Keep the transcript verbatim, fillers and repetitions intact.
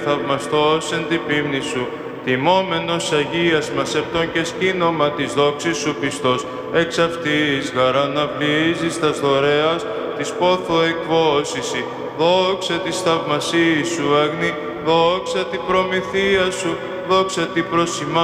θαυμαστός εν την πίμνη σου, τιμόμενος Αγίας μας επτών και σκήνομα της δόξης σου πιστός, εξ αυτής χαραναυλίζεις τας δωρεάς, της πόθο εκβόσηση, δόξα της θαυμασίας σου αγνή, δόξα την προμηθεία σου, δόξα την προσημά